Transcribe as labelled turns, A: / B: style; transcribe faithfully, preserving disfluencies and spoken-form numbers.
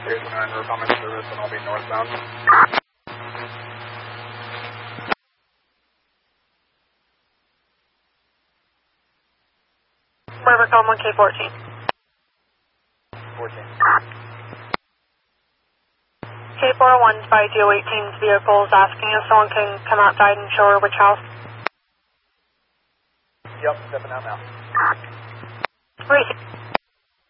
A: Here's nine, we're coming service and I'll be northbound.
B: River Calm one K fourteen.
A: fourteen.
B: K four oh one's by D O eighteen's vehicles asking if someone can come outside and show her which house.
A: Yep, stepping out now.
B: Receive.